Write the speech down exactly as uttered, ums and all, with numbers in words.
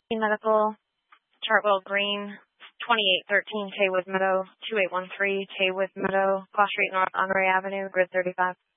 Medical, Chartwell Green, twenty-eight thirteen Haywood Meadow, two eight one three Haywood Meadow, Foss Street North, Honorary Avenue, Grid thirty-five.